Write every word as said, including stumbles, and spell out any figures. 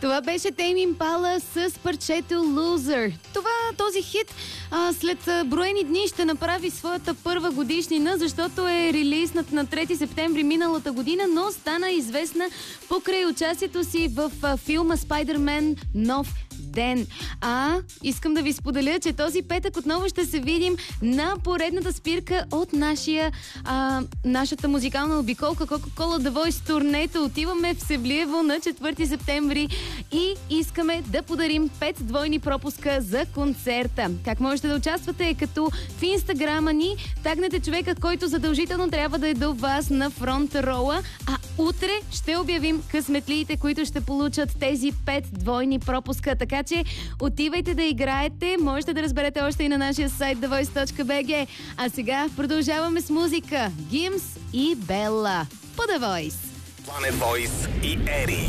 Това беше Тейм Импала с парчето Loser. Това, този хит а, след а, броени дни ще направи своята първа годишнина, защото е релизнат на трети септември миналата година, но стана известна покрай участието си в а, филма Spider-Man Нов ден. А искам да ви споделя, че този петък отново ще се видим на поредната спирка от нашия, а, нашата музикална обиколка Coca-Cola The Voice турнето. Отиваме в Севлиево на четвърти септември и искаме да подарим пет двойни пропуска за концерта. Как можете да участвате? Като в инстаграма ни тагнете човека, който задължително трябва да е до вас на фронт рола, а утре ще обявим късметлиите, които ще получат тези пет двойни пропуска. Така че отивайте да играете. Можете да разберете още и на нашия сайт the voice точка b g. А сега продължаваме с музика. Гимс и Белла по The Voice. Planet Voice и Ери.